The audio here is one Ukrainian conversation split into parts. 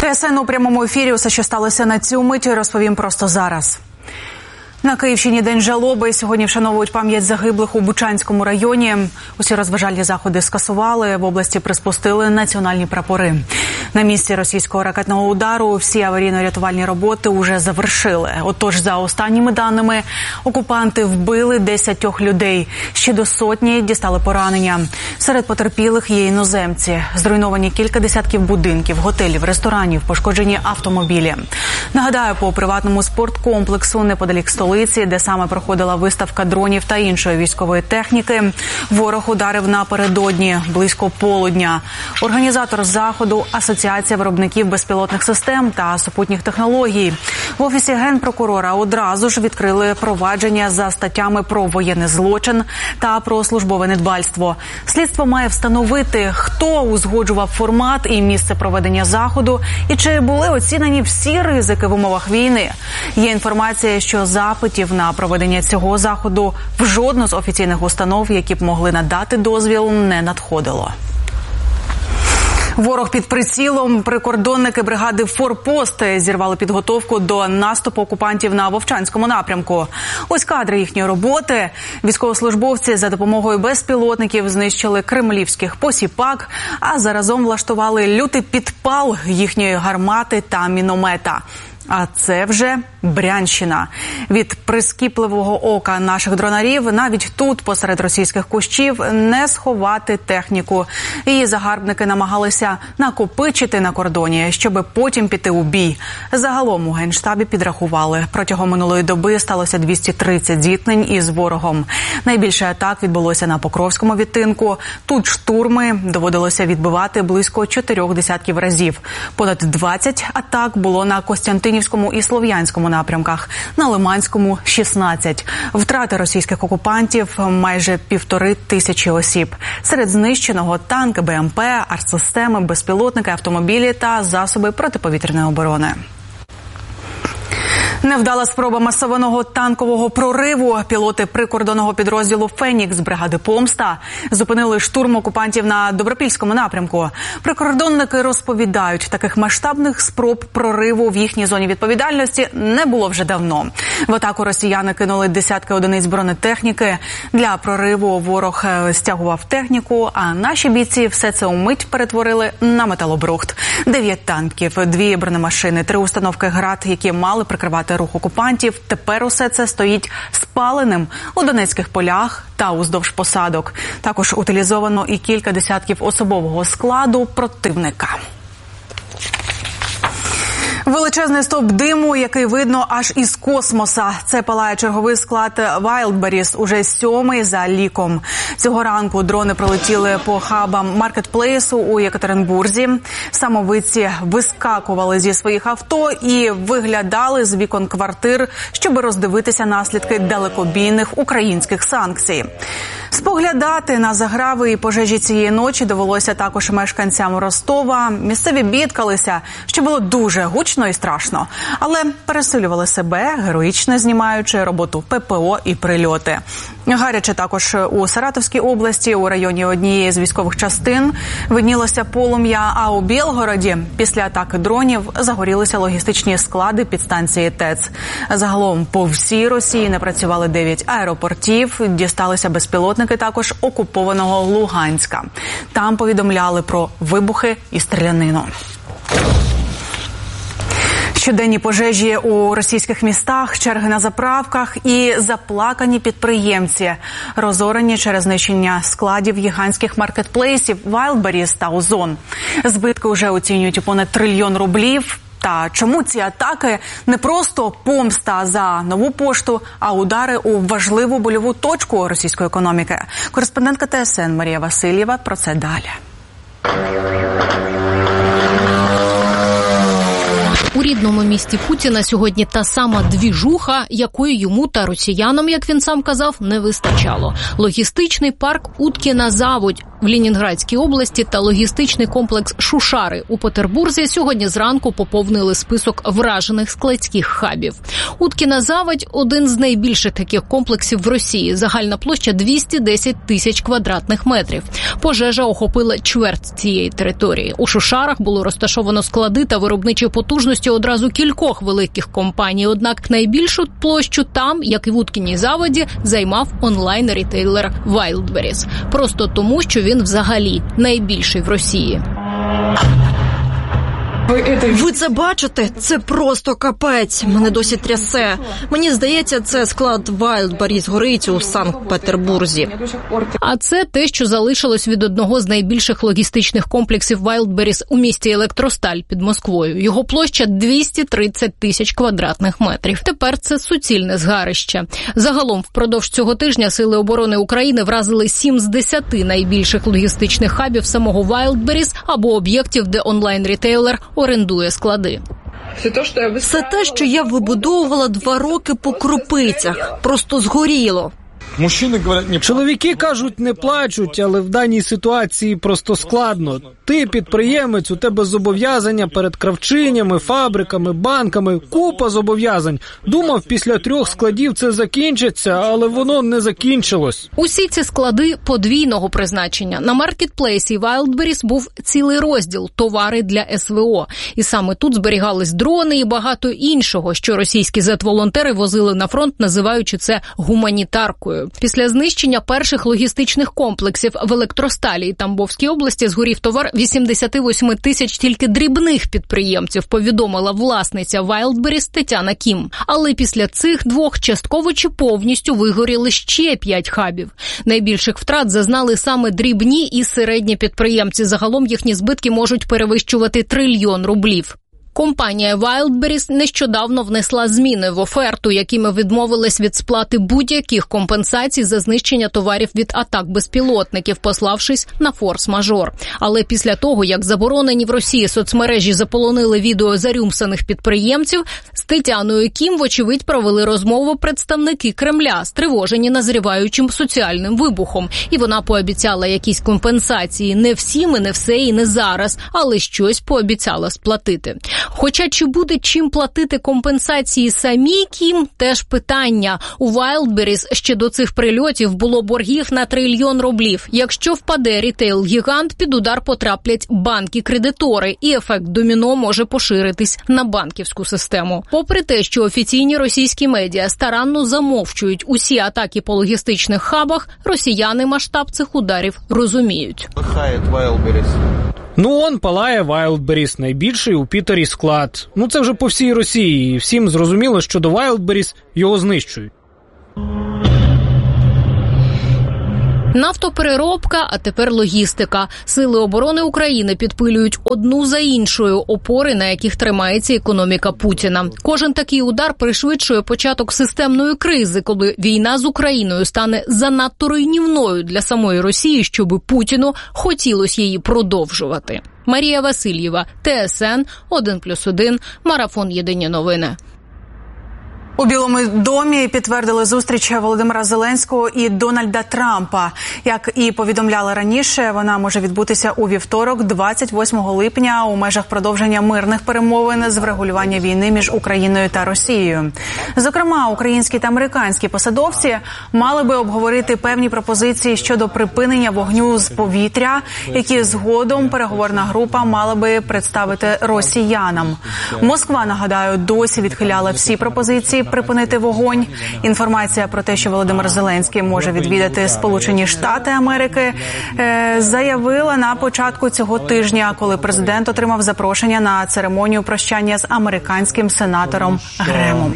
ТСН у прямому ефірі. Усе, що сталося на цю мить, розповім просто зараз. На Київщині День жалоби. Сьогодні вшановують пам'ять загиблих у Бучанському районі. Усі розважальні заходи скасували. В області приспустили національні прапори. На місці російського ракетного удару всі аварійно-рятувальні роботи уже завершили. Отож, за останніми даними, окупанти вбили 10 людей. Ще до сотні дістали поранення. Серед потерпілих є іноземці. Зруйновані кілька десятків будинків, готелів, ресторанів, пошкоджені автомобілі. Нагадаю, по приватному спорткомплексу неподалік столиці, де саме проходила виставка дронів та іншої військової техніки, ворог ударив напередодні, близько полудня. Організатор заходу – Асоціація виробників безпілотних систем та супутніх технологій. В Офісі Генпрокурора одразу ж відкрили провадження за статтями про воєнний злочин та про службове недбальство. Слідство має встановити, хто узгоджував формат і місце проведення заходу, і чи були оцінені всі ризики в умовах війни. Є інформація, що запитів на проведення цього заходу в жодну з офіційних установ, які б могли надати дозвіл, не надходило. Ворог під прицілом. Прикордонники бригади «Форпост» зірвали підготовку до наступу окупантів на Вовчанському напрямку. Ось кадри їхньої роботи. Військовослужбовці за допомогою безпілотників знищили кремлівських посіпак, а заразом влаштували лютий підпал їхньої гармати та міномета. А це вже Брянщина. Від прискіпливого ока наших дронарів навіть тут, посеред російських кущів, не сховати техніку. Її загарбники намагалися накопичити на кордоні, щоб потім піти у бій. Загалом у Генштабі підрахували. Протягом минулої доби сталося 230 зіткнень із ворогом. Найбільше атак відбулося на Покровському відтинку. Тут штурми доводилося відбивати близько 4 десятків разів. Понад 20 атак було на Костянтинівському і Слов'янському напрямках, на Лиманському – 16. Втрати російських окупантів – майже 1500 осіб. Серед знищеного – танки, БМП, артсистеми, безпілотники, автомобілі та засоби протиповітряної оборони. Невдала спроба масованого танкового прориву. Пілоти прикордонного підрозділу «Фенікс» бригади «Помста» зупинили штурм окупантів на Добропільському напрямку. Прикордонники розповідають, таких масштабних спроб прориву в їхній зоні відповідальності не було вже давно. В атаку росіяни кинули десятки одиниць бронетехніки. Для прориву ворог стягував техніку, а наші бійці все це умить перетворили на металобрухт. 9 танків, 2 бронемашини, 3 установки «Град», які мали прикривати рух окупантів. Тепер усе це стоїть спаленим у Донецьких полях та уздовж посадок. Також утилізовано і кілька десятків особового складу противника. Величезний стовп диму, який видно аж із космоса. Це палає черговий склад Wildberries, уже 7-й за ліком. Цього ранку дрони пролетіли по хабам маркетплейсу у Єкатеринбурзі. Самовидці вискакували зі своїх авто і виглядали з вікон квартир, щоб роздивитися наслідки далекобійних українських санкцій. Споглядати на заграви і пожежі цієї ночі довелося також мешканцям Ростова. Місцеві бідкалися, що було дуже гучно і страшно, але пересилювали себе, героїчно знімаючи роботу ППО і прильоти. Гаряче також у Саратовській області, у районі однієї з військових частин виднілося полум'я, а у Білгороді після атаки дронів загорілися логістичні склади підстанції ТЕЦ. Загалом по всій Росії не працювали 9 аеропортів, дісталися безпілотники також окупованого Луганська. Там повідомляли про вибухи і стрілянину. Щоденні пожежі у російських містах, черги на заправках і заплакані підприємці, розорені через знищення складів гігантських маркетплейсів Wildberries та Озон. Збитки вже оцінюють у понад 1 трильйон рублів. Та чому ці атаки не просто помста за нову пошту, а удари у важливу больову точку російської економіки? Кореспондентка ТСН Марія Васильєва про це далі. У рідному місті Путіна сьогодні та сама двіжуха, якої йому та росіянам, як він сам казав, не вистачало. Логістичний парк Уткіна заводь. в Ленінградській області та логістичний комплекс Шушари у Петербурзі сьогодні зранку поповнили список вражених складських хабів. Уткіна заводь – один з найбільших таких комплексів в Росії. Загальна площа 210 тисяч квадратних метрів. Пожежа охопила чверть цієї території. У Шушарах було розташовано склади та виробничі потужності одразу кількох великих компаній. Однак найбільшу площу там, як і в Уткіній заводі, займав онлайн-рітейлер Wildberries. Просто тому, що він взагалі найбільший в Росії. Ви це бачите? Це просто капець. Мене досі трясе. Мені здається, це склад Wildberries горить у Санкт-Петербурзі. А це те, що залишилось від одного з найбільших логістичних комплексів Wildberries у місті Електросталь під Москвою. Його площа 230 тисяч квадратних метрів. Тепер це суцільне згарище. Загалом впродовж цього тижня Сили оборони України вразили 7 з 10 найбільших логістичних хабів самого Wildberries або об'єктів, де онлайн-рітейлер орендує склади. Все те, що я вибудовувала 2 роки по крупицях. Просто згоріло. Чоловіки кажуть, не плачуть, але в даній ситуації просто складно. Ти підприємець, у тебе зобов'язання перед кравчинями, фабриками, банками, купа зобов'язань. Думав, після 3 складів це закінчиться, але воно не закінчилось. Усі ці склади подвійного призначення. На маркетплейсі Wildberries був цілий розділ «Товари для СВО». І саме тут зберігались дрони і багато іншого, що російські зет-волонтери возили на фронт, називаючи це гуманітаркою. Після знищення перших логістичних комплексів в Електросталі і Тамбовській області згорів товар 88 тисяч тільки дрібних підприємців, повідомила власниця Wildberries Тетяна Кім. Але після цих 2 частково чи повністю вигоріли ще 5 хабів. Найбільших втрат зазнали саме дрібні і середні підприємці. Загалом їхні збитки можуть перевищувати 1 трильйон рублів. Компанія Wildberries нещодавно внесла зміни в оферту, якими відмовилась від сплати будь-яких компенсацій за знищення товарів від атак безпілотників, пославшись на форс-мажор. Але після того, як заборонені в Росії соцмережі заполонили відео зарюмсаних підприємців, з Тетяною Кім, вочевидь, провели розмову представники Кремля, стривожені назріваючим соціальним вибухом. І вона пообіцяла якісь компенсації. Не всім і не все і не зараз, але щось пообіцяла сплатити. Хоча чи буде чим платити компенсації самій Кім – теж питання. У Wildberries ще до цих прильотів було боргів на 1 трильйон рублів. Якщо впаде рітейл-гігант, під удар потраплять банки-кредитори, і ефект доміно може поширитись на банківську систему. Попри те, що офіційні російські медіа старанно замовчують усі атаки по логістичних хабах, росіяни масштаб цих ударів розуміють. Он палає Wildberries, найбільший у Пітері склад. Це вже по всій Росії, і всім зрозуміло, що до Wildberries його знищують. Нафтопереробка, а тепер логістика. Сили оборони України підпилюють одну за іншою опори, на яких тримається економіка Путіна. Кожен такий удар пришвидшує початок системної кризи, коли війна з Україною стане занадто руйнівною для самої Росії, щоб Путіну хотілося її продовжувати. Марія Васильєва, ТСН 1+1, Марафон Єдині новини. У Білому домі підтвердили зустріч Володимира Зеленського і Дональда Трампа. Як і повідомляли раніше, вона може відбутися у вівторок, 28 липня, у межах продовження мирних перемовин з врегулювання війни між Україною та Росією. Зокрема, українські та американські посадовці мали би обговорити певні пропозиції щодо припинення вогню з повітря, які згодом переговорна група мала би представити росіянам. Москва, нагадаю, досі відхиляла всі пропозиції припинити вогонь. Інформація про те, що Володимир Зеленський може відвідати Сполучені Штати Америки, заявила на початку цього тижня, коли президент отримав запрошення на церемонію прощання з американським сенатором Гремом.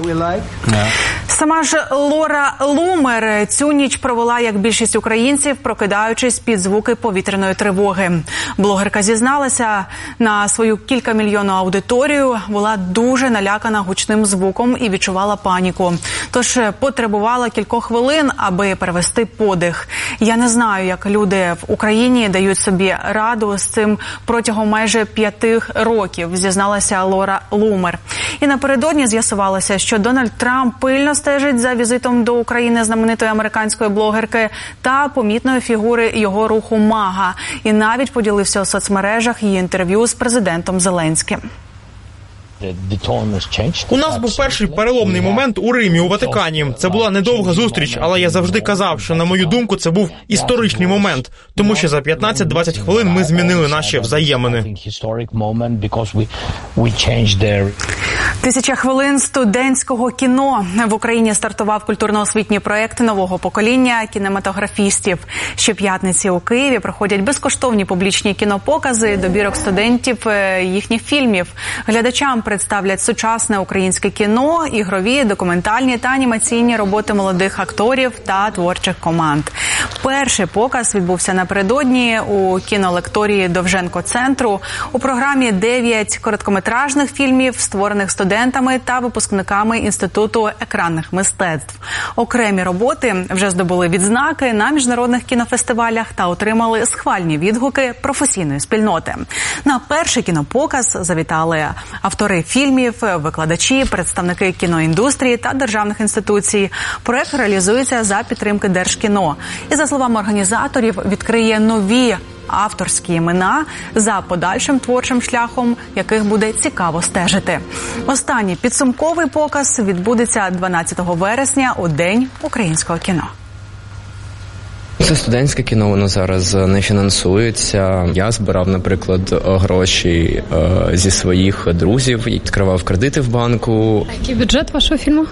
Сама ж Лора Лумер цю ніч провела, як більшість українців, прокидаючись під звуки повітряної тривоги. Блогерка зізналася, на свою кількамільйонну аудиторію була дуже налякана гучним звуком і відчувала паніку. Тож потребувала кількох хвилин, аби перевести подих. Я не знаю, як люди в Україні дають собі раду з цим протягом майже 5 років, зізналася Лора Лумер. І напередодні з'ясувалося, що Дональд Трамп пильно стежить стежить за візитом до України знаменитої американської блогерки та помітної фігури його руху МАГА. І навіть поділився у соцмережах її інтерв'ю з президентом Зеленським. У нас був перший переломний момент у Римі, у Ватикані. Це була недовга зустріч, але я завжди казав, що, на мою думку, це був історичний момент, тому що за 15-20 хвилин ми змінили наші взаємини. 1000 хвилин студентського кіно. В Україні стартував культурно-освітній проєкт нового покоління кінематографістів. Щоп'ятниці у Києві проходять безкоштовні публічні кінопокази добірок студентів їхніх фільмів. Глядачам представлять сучасне українське кіно, ігрові, документальні та анімаційні роботи молодих акторів та творчих команд. Перший показ відбувся напередодні у кінолекторії Довженко-центру. У програмі 9 короткометражних фільмів, створених студентами та випускниками Інституту екранних мистецтв. Окремі роботи вже здобули відзнаки на міжнародних кінофестивалях та отримали схвальні відгуки професійної спільноти. На перший кінопоказ завітали автори фільмів, викладачі, представники кіноіндустрії та державних інституцій. Проект реалізується за підтримки Держкіно. І, за словами організаторів, відкриє нові авторські імена, за подальшим творчим шляхом яких буде цікаво стежити. Останній підсумковий показ відбудеться 12 вересня у День українського кіно. Це студентське кіно, воно зараз не фінансується. Я збирав, наприклад, гроші зі своїх друзів, відкривав кредити в банку. А який бюджет вашого фільму?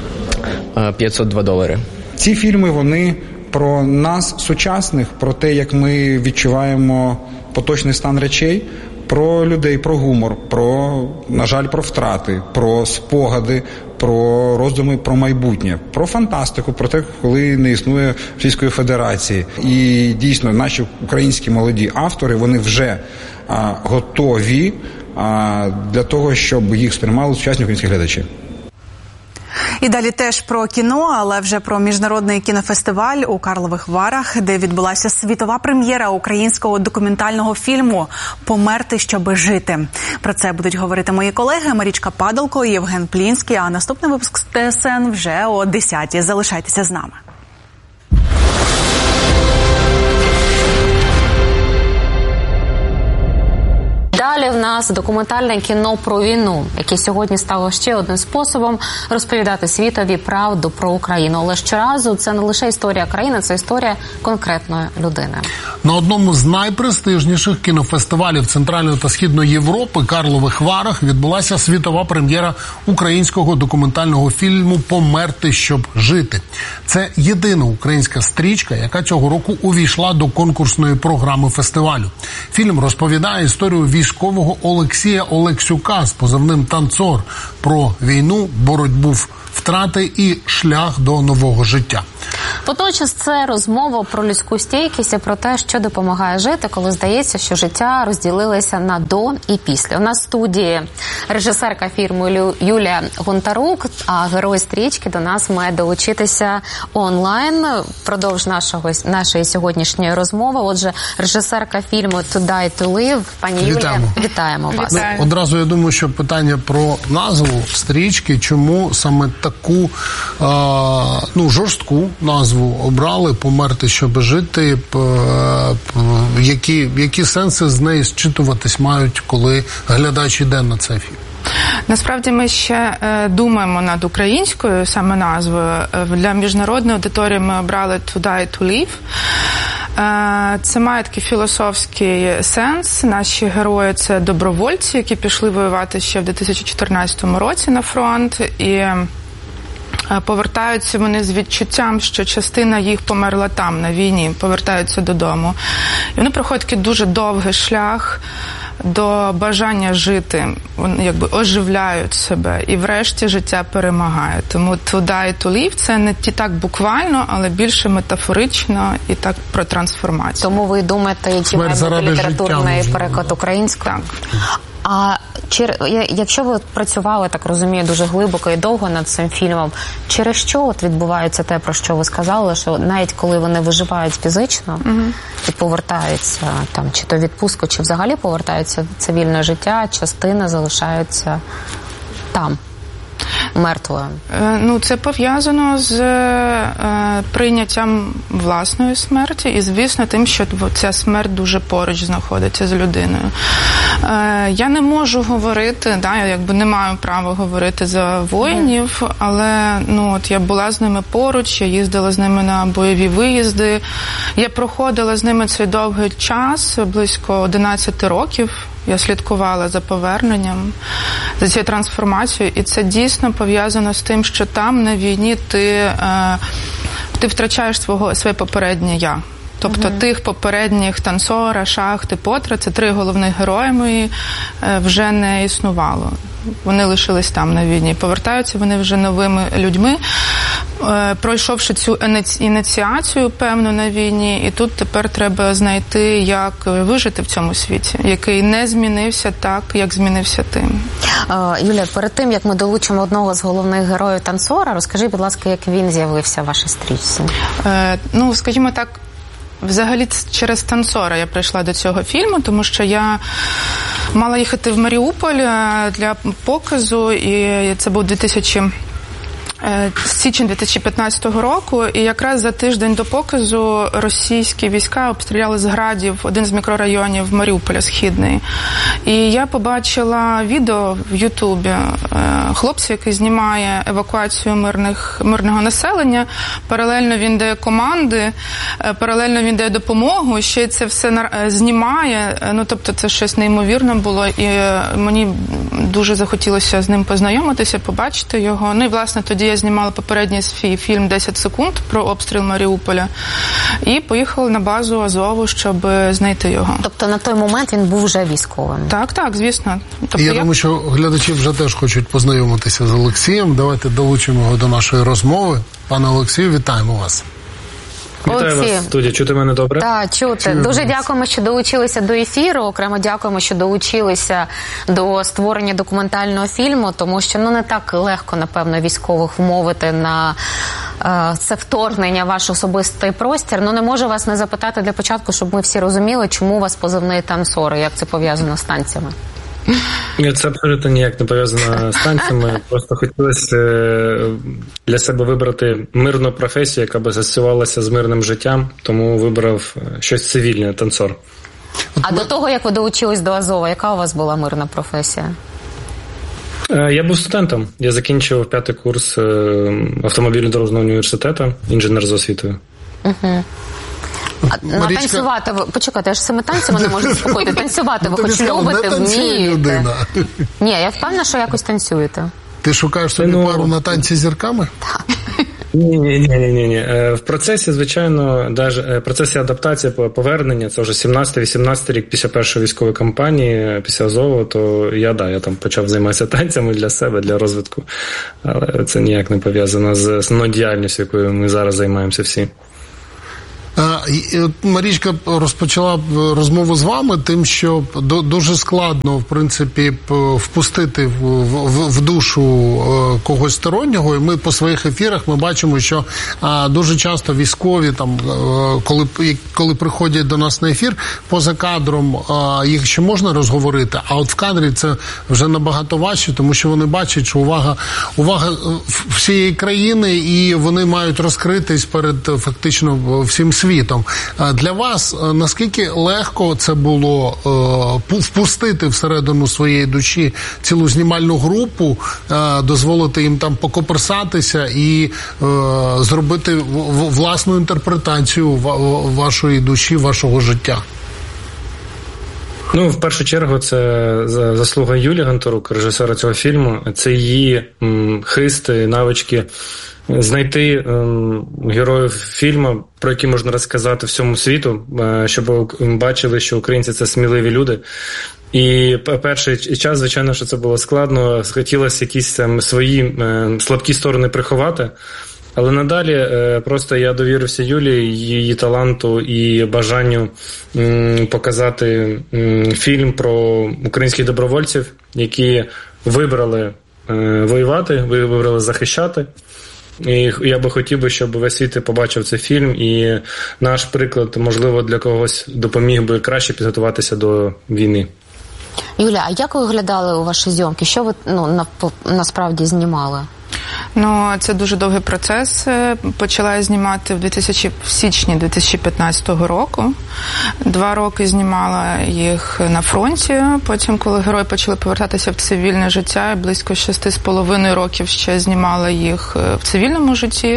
$502. Ці фільми, вони про нас, сучасних, про те, як ми відчуваємо поточний стан речей, про людей, про гумор, про, на жаль, про втрати, про спогади, про роздуми про майбутнє, про фантастику, про те, коли не існує Російської Федерації. І дійсно, наші українські молоді автори, вони вже готові для того, щоб їх сприймали сучасні українські глядачі. І далі теж про кіно, але вже про міжнародний кінофестиваль у Карлових Варах, де відбулася світова прем'єра українського документального фільму «Померти, щоби жити». Про це будуть говорити мої колеги Марічка Падалко і Євген Плінський, а наступний випуск ТСН вже о 10-й. Залишайтеся з нами. Далі в нас документальне кіно про війну, яке сьогодні стало ще одним способом розповідати світові правду про Україну. Але щоразу це не лише історія країни, це історія конкретної людини. На одному з найпрестижніших кінофестивалів Центральної та Східної Європи Карлових Варах відбулася світова прем'єра українського документального фільму «Померти, щоб жити». Це єдина українська стрічка, яка цього року увійшла до конкурсної програми фестивалю. Фільм розповідає історію військового Олексія Олексюка з позивним «Танцор» про війну, боротьбу, втрати і шлях до нового життя. Водночас це розмова про людську стійкість і про те, що допомагає жити, коли здається, що життя розділилося на до і після. У нас в студії режисерка фільму Юлія Гонтарук, а герой стрічки до нас має долучитися онлайн впродовж нашої сьогоднішньої розмови. Отже, режисерка фільму «To die to live». Пані Юлія, вітаємо вас. Вітаю. Одразу я думаю, що питання про назву стрічки, чому саме таку жорстку назву обрали «Померти, щоб жити», які сенси з неї зчитуватись мають, коли глядач йде на цей фільм? Насправді ми ще думаємо над українською саме назвою. Для міжнародної аудиторії ми обрали «To die to live». Це має такий філософський сенс. Наші герої – це добровольці, які пішли воювати ще в 2014 році на фронт. І повертаються вони з відчуттям, що частина їх померла там, на війні, повертаються додому. І вони проходять такий дуже довгий шлях до бажання жити. Вони якби оживляють себе. І врешті життя перемагає. Тому «To die to live» – це не так буквально, але більше метафорично і так про трансформацію. Тому ви думаєте, який має бути літературний переклад українською? Так. А якщо ви працювали, так розумію, дуже глибоко і довго над цим фільмом, через що от відбувається те, про що ви сказали, що навіть коли вони виживають фізично і повертаються там, чи то відпустку, чи взагалі повертаються в цивільне життя, частина залишаються там? мертвою? Це пов'язано з прийняттям власної смерті і, звісно, тим, що ця смерть дуже поруч знаходиться з людиною. Я не можу говорити, я не маю права говорити за воїнів, але я була з ними поруч, я їздила з ними на бойові виїзди, я проходила з ними цей довгий час, близько 11 років. Я слідкувала за поверненням, за цією трансформацією, і це дійсно пов'язано з тим, що там на війні ти втрачаєш своє попереднє «я». Тобто тих попередніх танцора, Шахти, Потра, це 3 головних герої мої, вже не існувало. Вони лишились там на війні. Повертаються вони вже новими людьми, пройшовши цю ініціацію певну на війні, і тут тепер треба знайти, як вижити в цьому світі, який не змінився так, як змінився ти. Юлія, перед тим, як ми долучимо одного з головних героїв танцора, розкажи, будь ласка, як він з'явився в вашій стрічці? Скажімо так, взагалі через танцора я прийшла до цього фільму, тому що я мала їхати в Маріуполь для показу, і це був січень 2015 року, і якраз за тиждень до показу російські війська обстріляли з градів один з мікрорайонів Маріуполя Східний. І я побачила відео в Ютубі хлопця, який знімає евакуацію мирного населення, паралельно він дає команди, паралельно він дає допомогу, ще й це все знімає, тобто це щось неймовірне було, і мені дуже захотілося з ним познайомитися, побачити його. І, власне, тоді я знімала попередній свій фільм «10 секунд» про обстріл Маріуполя і поїхала на базу Азову, щоб знайти його. Тобто на той момент він був вже військовим? Так, звісно. Тобто я думаю, що глядачі вже теж хочуть познайомитися з Олексієм. Давайте долучимо його до нашої розмови. Пане Олексію, вітаємо вас. Вітаю вас, студія. Чути мене добре? Так, чути. Дуже дякуємо, що долучилися до ефіру. Окремо дякуємо, що долучилися до створення документального фільму, тому що не так легко, напевно, військових вмовити на це вторгнення в ваш особистий простір. Не можу вас не запитати для початку, щоб ми всі розуміли, чому у вас позивний танцор, як це пов'язано з танцями. Це абсолютно ніяк не пов'язано з танцями. Просто хотілося для себе вибрати мирну професію, яка б асоціювалася з мирним життям, тому вибрав щось цивільне, танцор. А до того, як ви долучились до Азова, яка у вас була мирна професія? Я був студентом. Я закінчив 5-й курс автомобільно-дорожнього університету, інженер з освітою. Танцювати ви... Почекайте, я ж цими танцями не можу заспокоїти. Танцювати ви хоч любите, вмієте? Ні, я впевнена, що якось танцюєте. Ти шукаєш собі пару на танці з зірками? Так. Ні. В процесі, звичайно, в процесі адаптації, повернення, це вже 17-18 рік після першої військової кампанії, після Азову, то я там почав займатися танцями для себе, для розвитку. Але це ніяк не пов'язано з основною діяльністю, якою ми зараз займаємося всі. Марічка розпочала розмову з вами тим, що дуже складно, в принципі, впустити в душу когось стороннього, і ми по своїх ефірах ми бачимо, що дуже часто військові, коли приходять до нас на ефір, поза кадром їх ще можна розговорити, а от в кадрі це вже набагато важче, тому що вони бачать, що увага всієї країни, і вони мають розкритись перед фактично всім світом. Для вас наскільки легко це було впустити всередину своєї душі цілу знімальну групу, дозволити їм там покоперсатися і зробити власну інтерпретацію вашої душі, вашого життя? В першу чергу, це заслуга Юлії Гонтарук, режисера цього фільму. Це її хист, навички знайти героїв фільму, про які можна розказати всьому світу, щоб бачили, що українці – це сміливі люди. І перший час, звичайно, що це було складно, хотілося якісь свої слабкі сторони приховати. Але надалі просто я довірився Юлії, її таланту і бажанню показати фільм про українських добровольців, які вибрали воювати, вибрали захищати. І я би хотів, щоб весь світ побачив цей фільм, і наш приклад, можливо, для когось допоміг би краще підготуватися до війни. Юля, а як ви виглядали у ваші зйомки? Що ви насправді знімали? Ну, це дуже довгий процес. Почала я знімати в січні 2015 року. 2 роки знімала їх на фронті. Потім, коли герої почали повертатися в цивільне життя, я близько 6,5 років ще знімала їх в цивільному житті.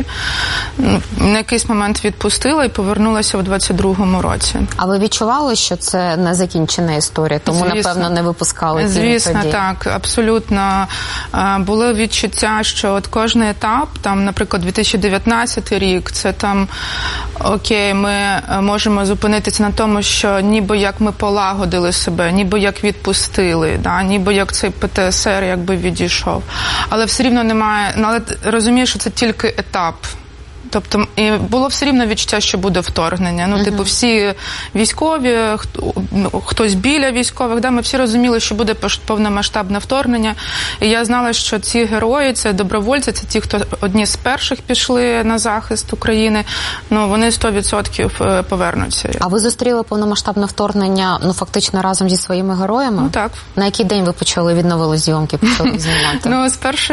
На якийсь момент відпустила і повернулася в 22-му році. А ви відчували, що це не закінчена історія? Тому, напевно, не випускали фільм тоді? Звісно, так, абсолютно. Було відчуття, що от кожний етап, там, наприклад, 2019 рік, це там, окей, ми можемо зупинитися на тому, що ніби як ми полагодили себе, ніби як відпустили, да, ніби як цей ПТСР якби відійшов. Але все рівно немає, але розумієш, що це тільки етап. Тобто, і було все рівно відчуття, що буде вторгнення. Ну, типу, всі військові, хтось біля військових, да, ми всі розуміли, що буде повномасштабне вторгнення. І я знала, що ці герої, це добровольці, це ті, хто одні з перших пішли на захист України, ну, вони 100% повернуться. А ви зустріли повномасштабне вторгнення, ну, фактично разом зі своїми героями? Ну, так. На який день ви відновили зйомки, почали знімати? Ну, спершу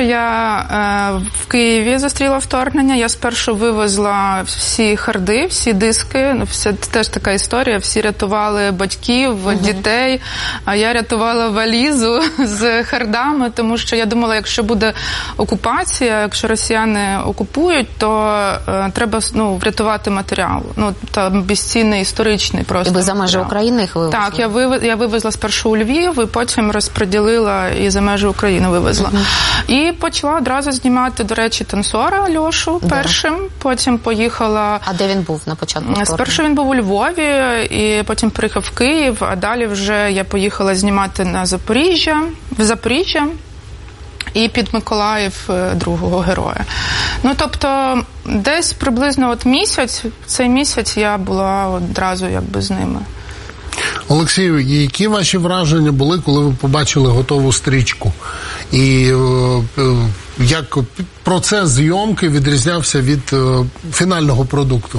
я в Києві зустріла вторгнення, я спершу вивезла всі харди, всі диски, це теж така історія, всі рятували батьків, дітей, а я рятувала валізу з хардами, тому що я думала, якщо буде окупація, якщо росіяни окупують, то треба, ну, врятувати матеріал. Ну, там безцінний, історичний просто. І ви за межі України їх вивезли? Так, я вивезла спершу у Львів, і потім розподілила і за межі України вивезла. І почала одразу знімати, до речі, танцора Льошу першим. Потім поїхала... А де він був на початку? Спершу він був у Львові, і потім приїхав в Київ, а далі вже я поїхала знімати в Запоріжжя і під Миколаїв другого героя. Ну, тобто, десь приблизно от цей місяць я була одразу якби з ними. Олексію, які ваші враження були, коли ви побачили готову стрічку? І як процес зйомки відрізнявся від фінального продукту?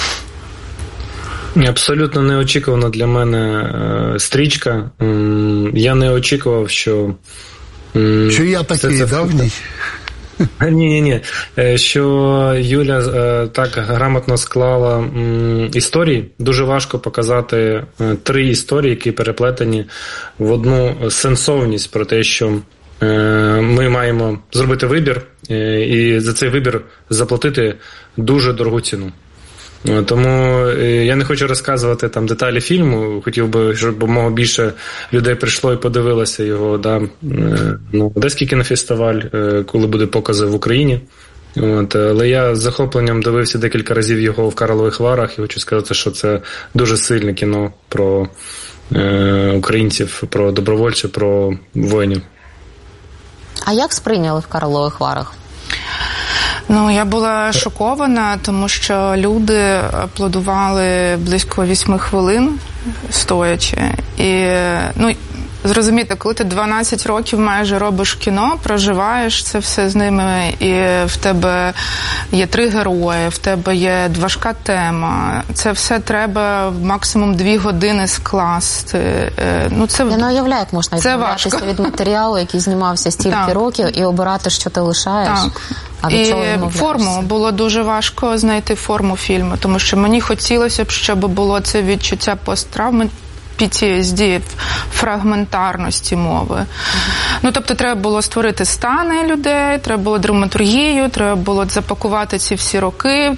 Абсолютно неочікувана для мене стрічка. Я не очікував, що... Що я такий давній? Ні. Що Юля так грамотно склала історії. Дуже важко показати 3 історії, які переплетені в одну сенсовність про те, що ми маємо зробити вибір і за цей вибір заплатити дуже дорогу ціну. Тому я не хочу розказувати там деталі фільму, хотів би, щоб мого більше людей прийшло і подивилося його на Одеський кінофестиваль, коли буде покази в Україні. Але я з захопленням дивився декілька разів його в Карлових Варах і хочу сказати, що це дуже сильне кіно про українців, про добровольців, про воїнів. А як сприйняли в Карлових Варах? Ну, я була шокована, тому що люди аплодували близько 8 хвилин стоячи. І, ну, зрозумієте, коли ти 12 років майже робиш кіно, проживаєш це все з ними, і в тебе є 3 герої, в тебе є важка тема. Це все треба максимум 2 години скласти. Ну, це, я не уявляю, як можна відмовлятися від матеріалу, який знімався стільки років, і обирати, що ти лишаєш. Так. І форму було дуже важко знайти форму фільму, тому що мені хотілося б, щоб було це відчуття посттравми, PTSD, фрагментарності мови. Ну, тобто, треба було створити стани людей, треба було драматургію, треба було запакувати ці всі роки.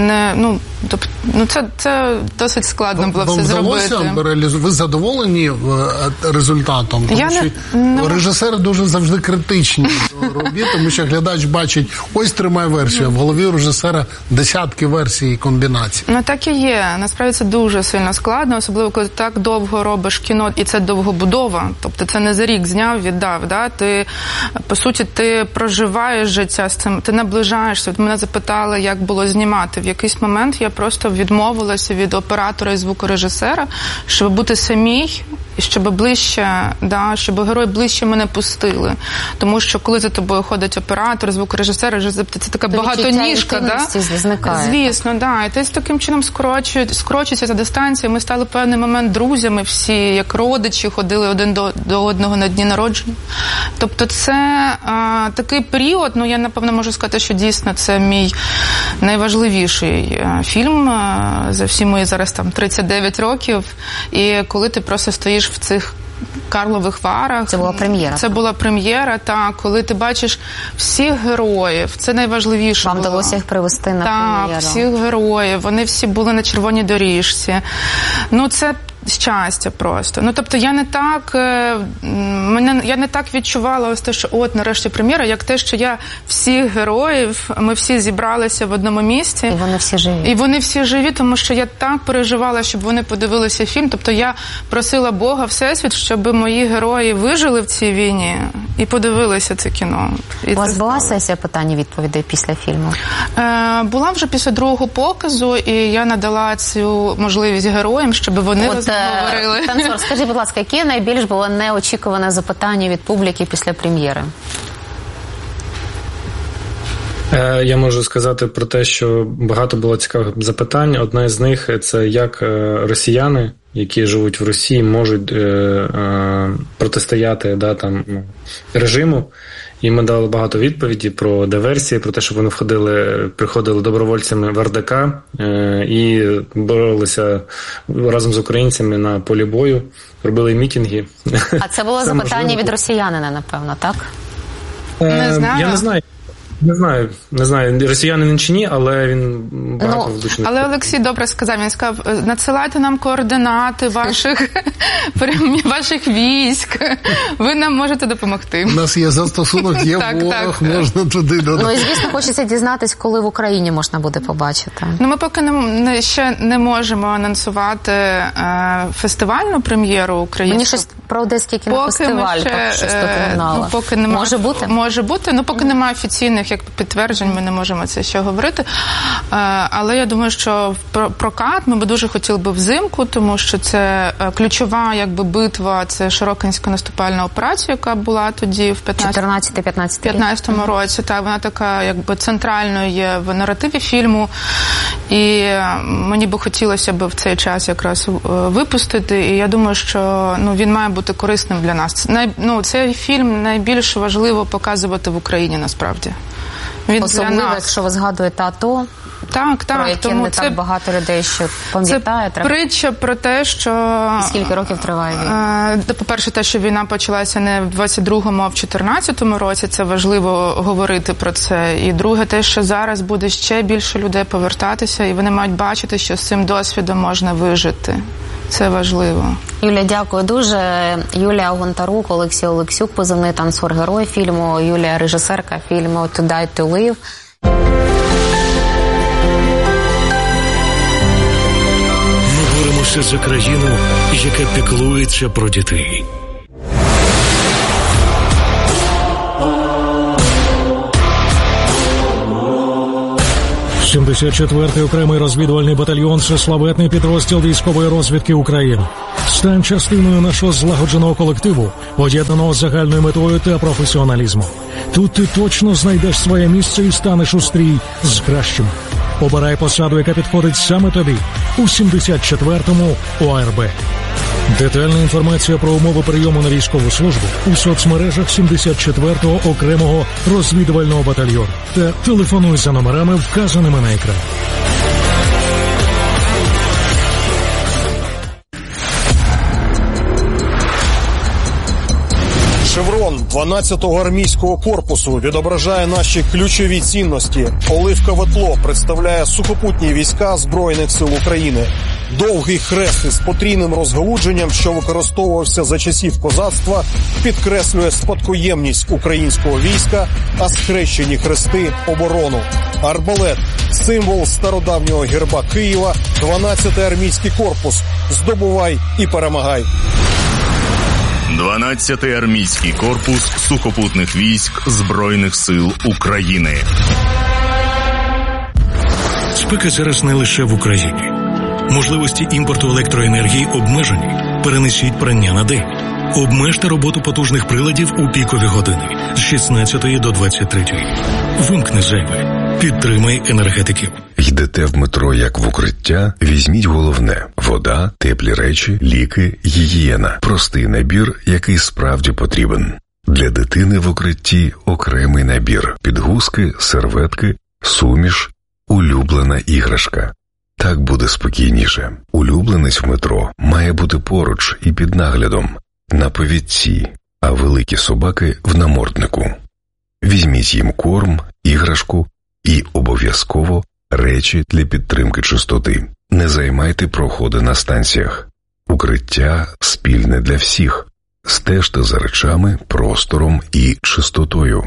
Це досить складно було все зробити. Ви задоволені результатом? Тому що режисери дуже завжди критичні в робіт, тому що глядач бачить, ось тримає версію, а в голові у режисера десятки версій і комбінацій. Ну, так і є. Насправді це дуже сильно складно, особливо, коли так довго робиш кіно, і це довгобудова. Тобто це не за рік зняв, віддав. Да? Ти, по суті, ти проживаєш життя з цим, ти наближаєшся. Мене запитали, як було знімати. В якийсь момент я просто відмовилася від оператора і звукорежисера, щоб бути самій і щоб ближче, щоб герої ближче мене пустили. Тому що коли за тобою ходить оператор, звукорежисер, це така багатоніжка. Звісно, і ти з таким чином скорочується за дистанцію. Ми стали в певний момент друзями всі, як родичі, ходили один до одного на дні народження. Тобто це такий період, я напевно можу сказати, що дійсно це мій найважливіший фільм за всі мої зараз 39 років. І коли ти просто стоїш в цих Карлових Варах. Це була прем'єра. Це була прем'єра, коли ти бачиш всіх героїв, це найважливіше. Вам вдалося їх привести на прем'єру? Так, всіх героїв, вони всі були на червоній доріжці. Це щастя просто. Тобто я не так відчувала ось те, що нарешті прем'єра, як те, що я всіх героїв, ми всі зібралися в одному місці. І вони всі живі. І вони всі живі, тому що я так переживала, щоб вони подивилися фільм. Тобто я просила Бога, Всесвіт, щоб мої герої вижили в цій війні і подивилися це кіно. У вас була сесія питань-відповідей після фільму? Була вже після другого показу, і я надала цю можливість героям, щоб вони говорили. Танцор, скажіть, будь ласка, яке найбільш було неочікуване запитання від публіки після прем'єри? Я можу сказати про те, що багато було цікавих запитань. Одне з них – це як росіяни, які живуть в Росії, можуть протистояти режиму. І ми дали багато відповідей про диверсії, про те, що вони приходили добровольцями в РДК і боролися разом з українцями на полі бою, робили мітинги. А це було запитання від росіянина, напевно, так? Не знаю. Я не знаю, росіянин чи ні, але він багато влучних. Але Олексій добре сказав, він сказав, надсилайте нам координати ваших військ, ви нам можете допомогти. У нас є застосунок, є ворог, можна туди додати. І звісно, хочеться дізнатись, коли в Україні можна буде побачити. Ми поки ще не можемо анонсувати фестивальну прем'єру українську. Мені щось про Одеський кінофестиваль поки немає. Може бути? Може бути, поки немає офіційних підтверджень, ми не можемо це ще говорити. Але я думаю, що в прокат ми б дуже хотіли би взимку, тому що це ключова битва, це Широкинська наступальна операція, яка була тоді в 15-15 році. Вона така центральною є в наративі фільму. І мені би хотілося б в цей час якраз випустити. І я думаю, що він має бути корисним для нас. Цей фільм найбільш важливо показувати в Україні насправді. Особливо, якщо ви згадуєте АТО, про яке не так багато людей ще пам'ятає. Це притча про те, що... І скільки років триває війна? По-перше, те, що війна почалася не в 22-му, а в 14-му році, це важливо говорити про це. І друге, те, що зараз буде ще більше людей повертатися, і вони мають бачити, що з цим досвідом можна вижити. Це важливо. Юля, дякую дуже. Юлія Гонтарук, Олексій Олексюк, позивний танцор, герой фільму. Юлія, режисерка фільму «To Die to Live». Ми боремося за країну, яка піклується про дітей. – 74-й окремий розвідувальний батальйон – це славетний підрозділ військової розвідки України. Стань частиною нашого злагодженого колективу, поєднаного з загальною метою та професіоналізмом. Тут ти точно знайдеш своє місце і станеш у стрій з кращим. Обирай посаду, яка підходить саме тобі у 74-му ОРБ. Детальна інформація про умови прийому на військову службу у соцмережах 74-го окремого розвідувального батальйону та телефонуй за номерами, вказаними на екрані. Шеврон 12-го армійського корпусу відображає наші ключові цінності. Оливкове тло представляє сухопутні війська Збройних сил України. Довгий хрест із потрійним розгалудженням, що використовувався за часів козацтва, підкреслює спадкоємність українського війська, а схрещені хрести – оборону. Арбалет – символ стародавнього герба Києва, 12-й армійський корпус. Здобувай і перемагай. 12-й армійський корпус сухопутних військ Збройних сил України. Спека зараз не лише в Україні. Можливості імпорту електроенергії обмежені. Перенесіть прання на день. Обмежте роботу потужних приладів у пікові години з 16 до 23. Вимкни зайве. Підтримай енергетиків. Йдете в метро як в укриття? Візьміть головне – вода, теплі речі, ліки, гігієна. Простий набір, який справді потрібен. Для дитини в укритті окремий набір. Підгузки, серветки, суміш, улюблена іграшка. Так буде спокійніше. Улюбленець в метро має бути поруч і під наглядом. На повідці, а великі собаки в наморднику. Візьміть їм корм, іграшку і обов'язково речі для підтримки чистоти. Не займайте проходи на станціях. Укриття спільне для всіх. Стежте за речами, простором і чистотою.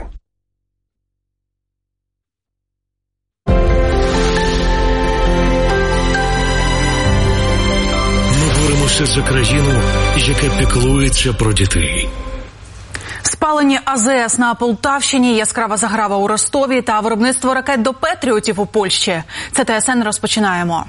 Ми боремося за країну, яка піклується про дітей. Спалені АЗС на Полтавщині, яскрава заграва у Ростові та виробництво ракет до Петріотів у Польщі. Це ТСН розпочинаємо.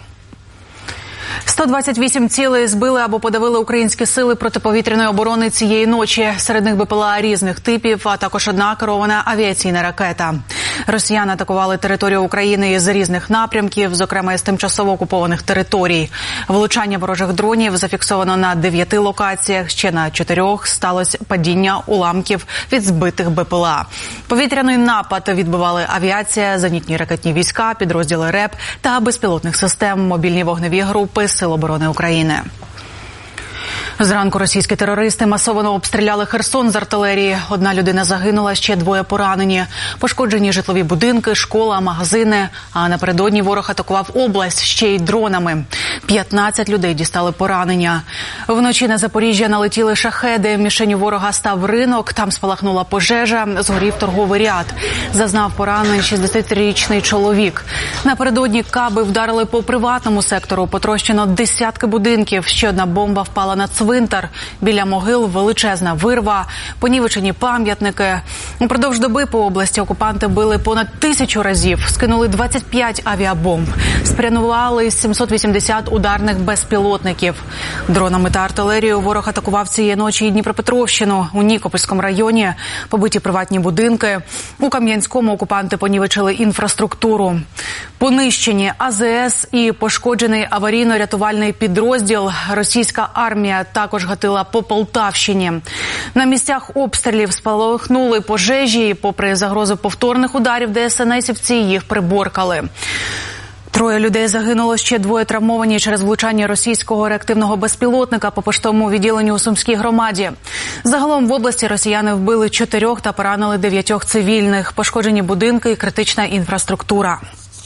128 цілей збили або подавили українські сили протиповітряної оборони цієї ночі. Серед них БПЛА різних типів, а також одна керована авіаційна ракета. Росіяни атакували територію України із різних напрямків, зокрема із тимчасово окупованих територій. Влучання ворожих дронів зафіксовано на 9 локаціях, ще на 4 сталося падіння уламків від збитих БПЛА. Повітряний напад відбивали авіація, зенітні ракетні війська, підрозділи РЕБ та безпілотних систем, мобільні вогневі групи Сил оборони України. Зранку російські терористи масово обстріляли Херсон з артилерії. Одна людина загинула, ще 2 поранені. Пошкоджені житлові будинки, школа, магазини. А напередодні ворог атакував область ще й дронами. 15 людей дістали поранення. Вночі на Запоріжжя налетіли шахеди. Мішенню ворога став ринок. Там спалахнула пожежа, згорів торговий ряд. Зазнав поранень 60-річний чоловік. Напередодні каби вдарили по приватному сектору. Потрощено десятки будинків. Ще одна бомба впала на цвинтар. Біля могил величезна вирва, понівечені пам'ятники. Упродовж доби по області окупанти били понад 1000 разів, скинули 25 авіабомб, спрямували 780 ударних безпілотників. Дронами та артилерією ворог атакував цієї ночі і Дніпропетровщину. У Нікопольському районі побиті приватні будинки. У Кам'янському окупанти понівечили інфраструктуру. Понищені АЗС і пошкоджений аварійно-рятувальний підрозділ. Російська армія також гатила по Полтавщині. На місцях обстрілів спалахнули пожежі, і попри загрозу повторних ударів ДСНСівці їх приборкали. 3 людей загинуло, ще 2 травмовані через влучання російського реактивного безпілотника по поштовому відділенню у Сумській громаді. Загалом в області росіяни вбили 4 та поранили 9 цивільних. Пошкоджені будинки і критична інфраструктура.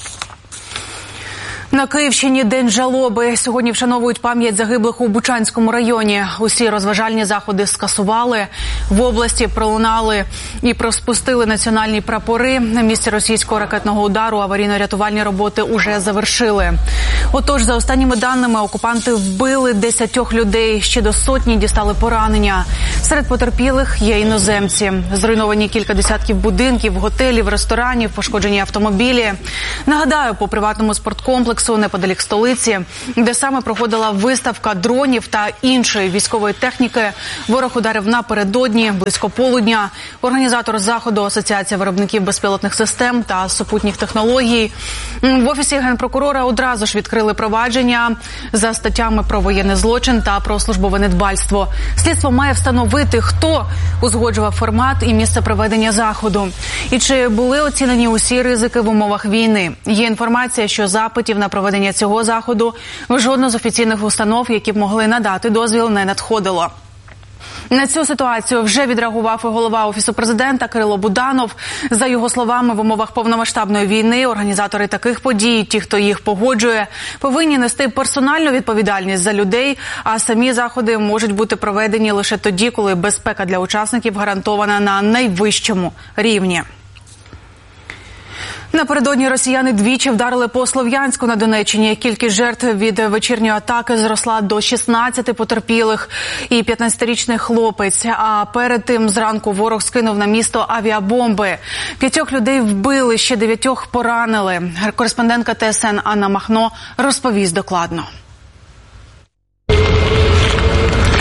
На Київщині день жалоби. Сьогодні вшановують пам'ять загиблих у Бучанському районі. Усі розважальні заходи скасували. В області пролунали і проспустили національні прапори. На місці російського ракетного удару аварійно-рятувальні роботи уже завершили. Отож, за останніми даними, окупанти вбили 10 людей. Ще до 100 дістали поранення. Серед потерпілих є іноземці. Зруйновані кілька десятків будинків, готелів, ресторанів, пошкоджені автомобілі. Нагадаю, по приватному спорткомплексу неподалік столиці, де саме проходила виставка дронів та іншої військової техніки, ворог ударив напередодні, близько полудня. Організатор заходу – Асоціація виробників безпілотних систем та супутніх технологій. В Офісі Генпрокурора одразу ж відкрили провадження за статтями про воєнний злочин та про службове недбальство. Слідство має встановити, хто узгоджував формат і місце проведення заходу. І чи були оцінені усі ризики в умовах війни. Є інформація, що запитів на проведення цього заходу в жодну з офіційних установ, які б могли надати дозвіл, не надходило. На цю ситуацію вже відреагував і голова Офісу президента Кирило Буданов. За його словами, в умовах повномасштабної війни організатори таких подій, ті, хто їх погоджує, повинні нести персональну відповідальність за людей, а самі заходи можуть бути проведені лише тоді, коли безпека для учасників гарантована на найвищому рівні. Напередодні росіяни двічі вдарили по Слов'янську на Донеччині. Кількість жертв від вечірньої атаки зросла до 16 потерпілих і 15-річний хлопець. А перед тим зранку ворог скинув на місто авіабомби. 5 людей вбили, ще 9 поранили. Кореспондентка ТСН Анна Махно розповість докладно.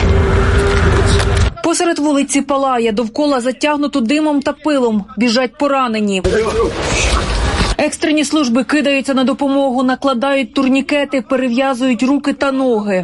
Посеред вулиці палає, довкола затягнуто димом та пилом. Біжать поранені. Екстрені служби кидаються на допомогу, накладають турнікети, перев'язують руки та ноги.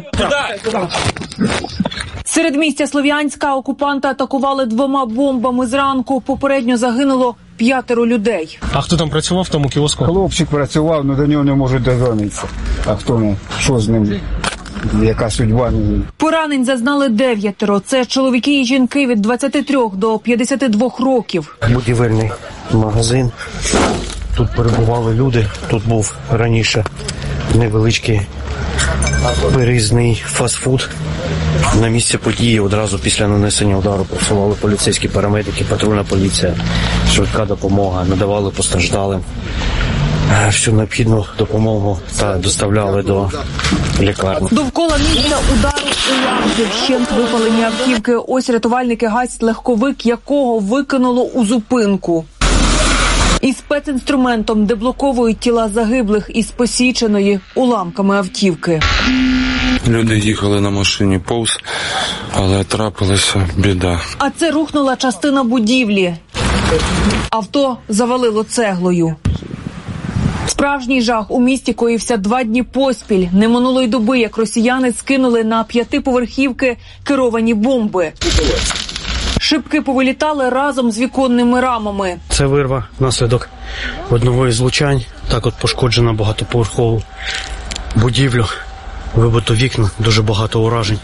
Серед місця Слов'янська окупанти атакували 2 бомбами зранку. Попередньо загинуло 5 людей. А хто там працював в тому кіоску? Хлопчик працював, але до нього не можуть дозвонитися. А хто, що з ним? Яка судьба? Поранень зазнали 9. Це чоловіки і жінки від 23 до 52 років. Будівельний магазин. Тут перебували люди. Тут був раніше невеличкий переїзний фастфуд. На місці події одразу після нанесення удару працювали поліцейські парамедики, патрульна поліція, швидка допомога, надавали постраждалим всю необхідну допомогу та доставляли до лікарні. Довкола місця удару уламків, вщент випалені автівки. Ось рятувальники гасять легковик, якого викинуло у зупинку. Із спецінструментом деблоковують тіла загиблих із посіченої уламками автівки. Люди їхали на машині повз, але трапилася біда. А це рухнула частина будівлі. Авто завалило цеглою. Справжній жах у місті коївся 2 дні поспіль. Не минуло й доби, як росіяни скинули на 5-поверхівки керовані бомби. Шибки повилітали разом з віконними рамами. Це вирва внаслідок одного із влучань. Так от пошкоджена багатоповерхову будівлю. Вибито вікна, дуже багато уражень.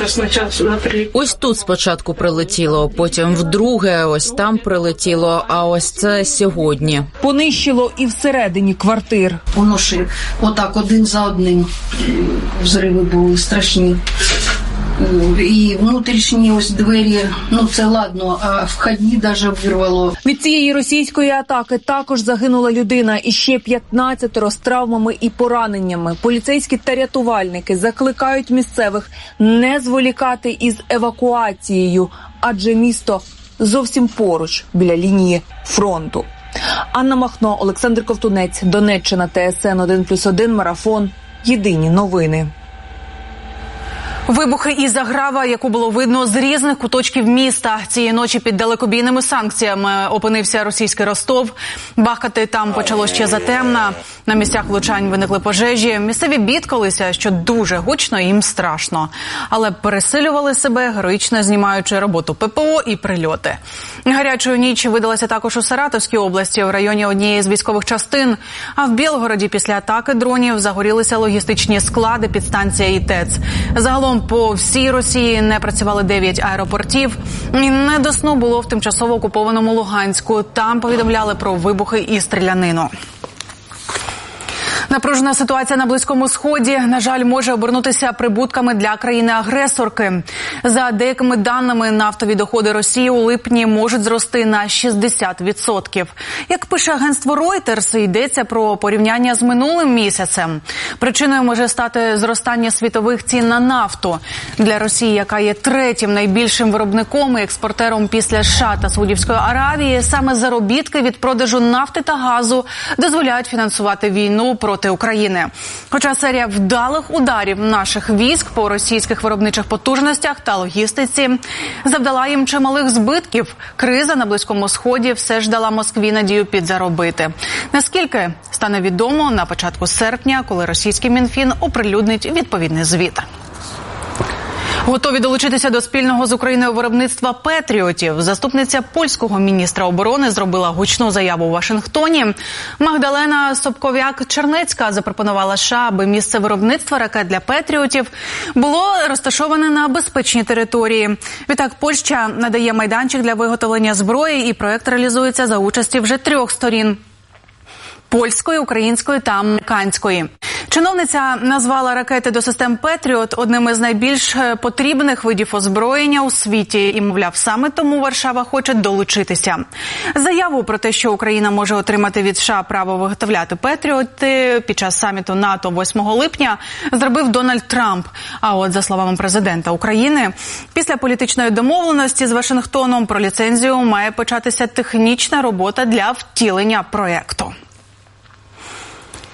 Ось тут спочатку прилетіло, потім вдруге, ось там прилетіло, а ось це сьогодні. Понищило і всередині квартир. Воно ж отак один за одним взриви були страшні. І внутрішні ось двері, це ладно, а входні навіть вирвало. Від цієї російської атаки також загинула людина і ще 15 з травмами і пораненнями. Поліцейські та рятувальники закликають місцевих не зволікати із евакуацією, адже місто зовсім поруч, біля лінії фронту. Анна Махно, Олександр Ковтунець, Донеччина, ТСН 1+1, Марафон. Єдині новини. Вибухи і заграва, яку було видно з різних куточків міста. Цієї ночі під далекобійними санкціями опинився російський Ростов. Бахкати там почало ще затемна. На місцях влучань виникли пожежі. Місцеві бідкалися, що дуже гучно і їм страшно. Але пересилювали себе, героїчно знімаючи роботу ППО і прильоти. Гарячою ніч видалася також у Саратовській області, в районі однієї з військових частин. А в Білгороді після атаки дронів загорілися логістичні склади, підстанція і ТЕЦ. Загалом по всій Росії не працювали 9 аеропортів. І не до сну було в тимчасово окупованому Луганську. Там повідомляли про вибухи і стрілянину. Напружена ситуація на Близькому Сході, на жаль, може обернутися прибутками для країни-агресорки. За деякими даними, нафтові доходи Росії у липні можуть зрости на 60%. Як пише агентство Reuters, йдеться про порівняння з минулим місяцем. Причиною може стати зростання світових цін на нафту. Для Росії, яка є третім найбільшим виробником і експортером після США та Саудівської Аравії, саме заробітки від продажу нафти та газу дозволяють фінансувати війну проти України. Хоча серія вдалих ударів наших військ по російських виробничих потужностях та логістиці завдала їм чималих збитків, криза на Близькому Сході все ж дала Москві надію підзаробити. Наскільки стане відомо на початку серпня, коли російський Мінфін оприлюднить відповідний звіт. Готові долучитися до спільного з Україною виробництва «Петріотів». Заступниця польського міністра оборони зробила гучну заяву у Вашингтоні. Магдалена Собков'як-Чернецька запропонувала США, аби місце виробництва ракет для «Петріотів» було розташоване на безпечній території. Відтак Польща надає майданчик для виготовлення зброї, і проект реалізується за участі вже 3 сторін – польської, української та американської. Чиновниця назвала ракети до систем «Петріот» одним із найбільш потрібних видів озброєння у світі. І, мовляв, саме тому Варшава хоче долучитися. Заяву про те, що Україна може отримати від США право виготовляти «Петріоти» під час саміту НАТО 8 липня зробив Дональд Трамп. А от, за словами президента України, після політичної домовленості з Вашингтоном про ліцензію має початися технічна робота для втілення проєкту.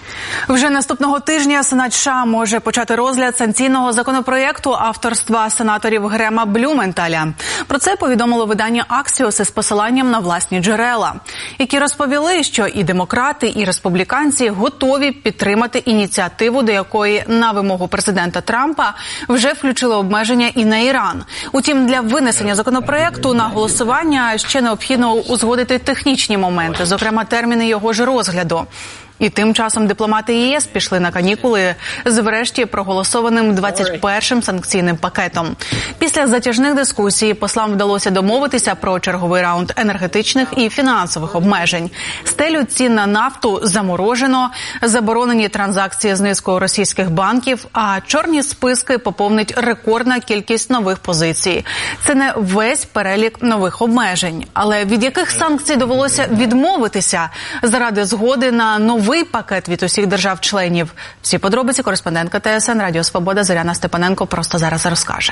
Вже наступного тижня Сенат США може почати розгляд санкційного законопроєкту авторства сенаторів Грема Блюменталя. Про це повідомило видання Axios із посиланням на власні джерела, які розповіли, що і демократи, і республіканці готові підтримати ініціативу, до якої на вимогу президента Трампа вже включили обмеження і на Іран. Утім, для винесення законопроєкту на голосування ще необхідно узгодити технічні моменти, зокрема терміни його ж розгляду. І тим часом дипломати ЄС пішли на канікули з врешті проголосованим 21-м санкційним пакетом. Після затяжних дискусій послам вдалося домовитися про черговий раунд енергетичних і фінансових обмежень. Стелю цін на нафту заморожено, заборонені транзакції з низкою російських банків, а чорні списки поповнить рекордна кількість нових позицій. Це не весь перелік нових обмежень. Але від яких санкцій довелося відмовитися заради згоди на новий пакет від усіх держав-членів? Всі подробиці кореспондентка ТСН Радіо Свобода Зоряна Степаненко просто зараз розкаже.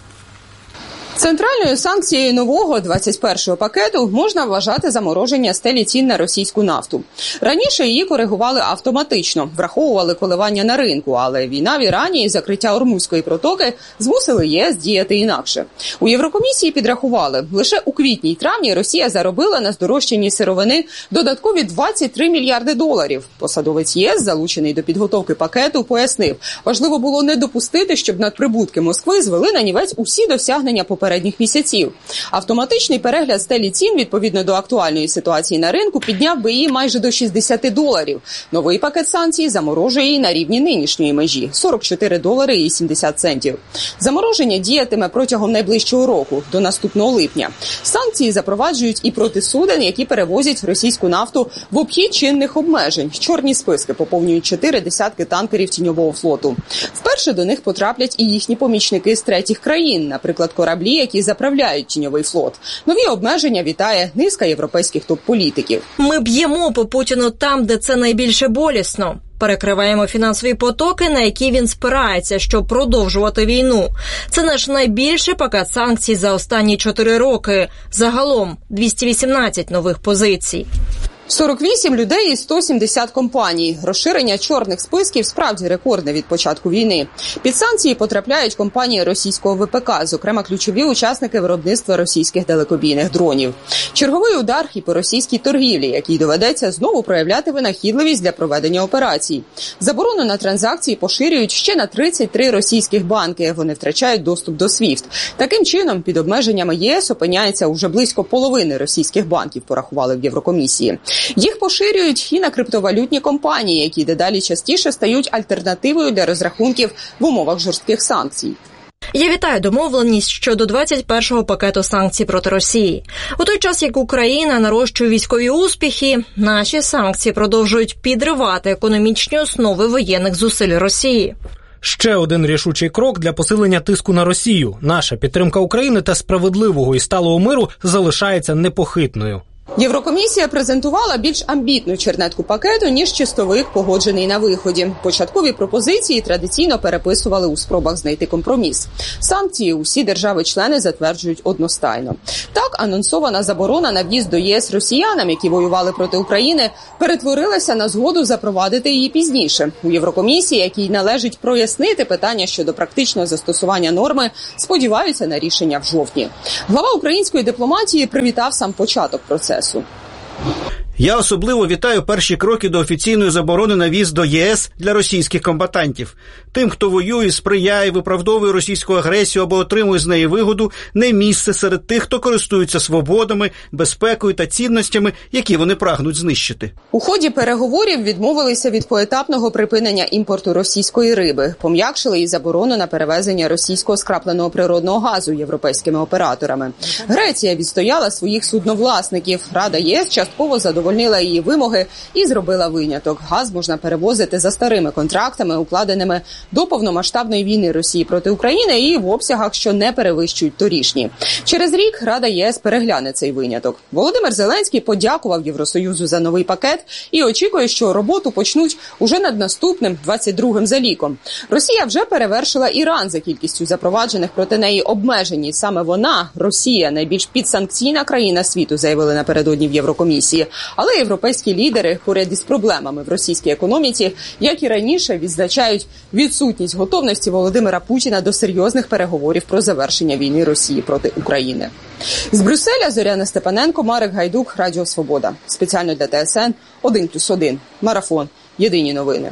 Центральною санкцією нового 21-го пакету можна вважати замороження стелі цін на російську нафту. Раніше її коригували автоматично, враховували коливання на ринку, але війна в Ірані і закриття Ормузької протоки змусили ЄС діяти інакше. У Єврокомісії підрахували, лише у квітні й травні Росія заробила на здорожчанні сировини додаткові $23 мільярди. Посадовець ЄС, залучений до підготовки пакету, пояснив, важливо було не допустити, щоб надприбутки Москви звели на нівець усі досягнення попередніх місяців. Автоматичний перегляд стелі цін відповідно до актуальної ситуації на ринку підняв би її майже до $60. Новий пакет санкцій заморожує її на рівні нинішньої межі – $44.70. Замороження діятиме протягом найближчого року, до наступного липня. Санкції запроваджують і проти суден, які перевозять російську нафту в обхід чинних обмежень. Чорні списки поповнюють 4 десятки танкерів тіньового флоту. Вперше до них потраплять і їхні помічники з третіх країн, наприклад, кораблі, які заправляють тіньовий флот. Нові обмеження вітає низка європейських топ-політиків. Ми б'ємо по Путіну там, де це найбільше болісно. Перекриваємо фінансові потоки, на які він спирається, щоб продовжувати війну. Це наш найбільший пакет санкцій за останні 4 роки. Загалом 218 нових позицій. 48 людей і 170 компаній. Розширення чорних списків справді рекордне від початку війни. Під санкції потрапляють компанії російського ВПК, зокрема ключові учасники виробництва російських далекобійних дронів. Черговий удар і по російській торгівлі, якій доведеться знову проявляти винахідливість для проведення операцій. Заборону на транзакції поширюють ще на 33 російських банки. Вони втрачають доступ до SWIFT. Таким чином, під обмеженнями ЄС опиняється уже близько половини російських банків, порахували в Єврокомісії. Їх поширюють і на криптовалютні компанії, які дедалі частіше стають альтернативою для розрахунків в умовах жорстких санкцій. Я вітаю домовленість щодо 21-го пакету санкцій проти Росії. У той час, як Україна нарощує військові успіхи, наші санкції продовжують підривати економічні основи воєнних зусиль Росії. Ще один рішучий крок для посилення тиску на Росію. Наша підтримка України та справедливого і сталого миру залишається непохитною. Єврокомісія презентувала більш амбітну чернетку пакету, ніж чистовик, погоджений на виході. Початкові пропозиції традиційно переписували у спробах знайти компроміс. Санкції усі держави-члени затверджують одностайно. Так, анонсована заборона на в'їзд до ЄС росіянам, які воювали проти України, перетворилася на згоду запровадити її пізніше. У Єврокомісії, якій належить прояснити питання щодо практичного застосування норми, сподіваються на рішення в жовтні. Глава української дипломатії привітав сам початок процесу. Я особливо вітаю перші кроки до офіційної заборони на в'їзд до ЄС для російських комбатантів. Тим, хто воює, сприяє, виправдовує російську агресію або отримує з неї вигоду, не місце серед тих, хто користується свободами, безпекою та цінностями, які вони прагнуть знищити. У ході переговорів відмовилися від поетапного припинення імпорту російської риби, пом'якшили і заборону на перевезення російського скрапленого природного газу європейськими операторами. Греція відстояла своїх судновласників. Рада ЄС частково задовольнила її вимоги і зробила виняток. Газ можна перевозити за старими контрактами, укладеними до повномасштабної війни Росії проти України і в обсягах, що не перевищують торішні. Через рік Рада ЄС перегляне цей виняток. Володимир Зеленський подякував Євросоюзу за новий пакет і очікує, що роботу почнуть уже над наступним, 22-м за ліком. Росія вже перевершила Іран за кількістю запроваджених проти неї обмежень. І саме вона, Росія, найбільш підсанкційна країна світу, заявили напередодні в Єврокомісії. Але європейські лідери поряд із проблемами в російській економіці, як і раніше, відзначають відсутність готовності Володимира Путіна до серйозних переговорів про завершення війни Росії проти України. З Брюсселя Зоряна Степаненко, Марек Гайдук, Радіо Свобода. Спеціально для ТСН 1+1. Марафон. Єдині новини.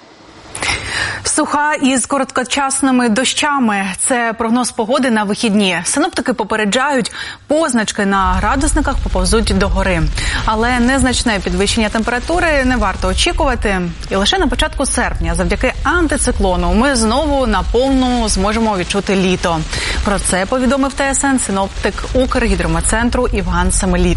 Суха із короткочасними дощами – це прогноз погоди на вихідні. Синоптики попереджають, позначки на градусниках поповзуть догори. Але незначне підвищення температури не варто очікувати. І лише на початку серпня, завдяки антициклону, ми знову наповну зможемо відчути літо. Про це повідомив ТСН синоптик Укргідрометцентру Іван Семеліт.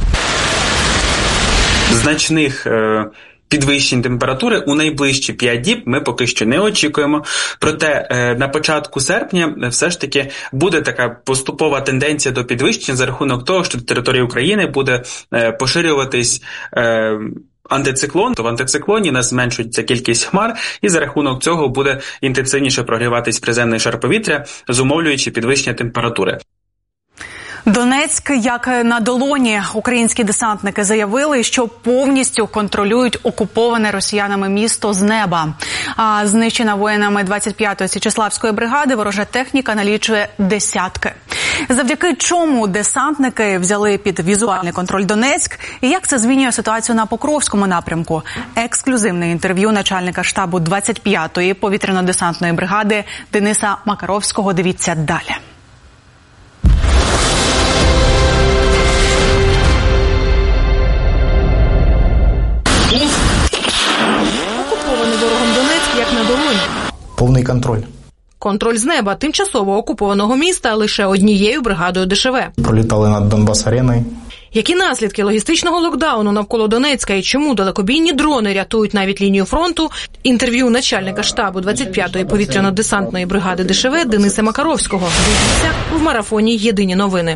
Значних підвищень температури у найближчі 5 діб ми поки що не очікуємо. Проте на початку серпня все ж таки буде така поступова тенденція до підвищення за рахунок того, що на території України буде поширюватись антициклон. То в антициклоні нас зменшується кількість хмар, і за рахунок цього буде інтенсивніше прогріватись приземний шар повітря, зумовлюючи підвищення температури. Донецьк як на долоні. Українські десантники заявили, що повністю контролюють окуповане росіянами місто з неба. А знищена воїнами 25-ї Січеславської бригади ворожа техніка налічує десятки. Завдяки чому десантники взяли під візуальний контроль Донецьк і як це змінює ситуацію на Покровському напрямку? Ексклюзивне інтерв'ю начальника штабу 25-ї повітряно-десантної бригади Дениса Макаровського. Дивіться далі. Окупований ворогом Донецьк як на долоні. Повний контроль. Контроль з неба тимчасово окупованого міста лише однією бригадою ДШВ. Пролітали над Донбас-ареною. Які наслідки логістичного локдауну навколо Донецька і чому далекобійні дрони рятують навіть лінію фронту? Інтерв'ю начальника штабу 25-ї повітряно-десантної бригади ДШВ Дениса Макаровського. Дивіться в марафоні «Єдині новини».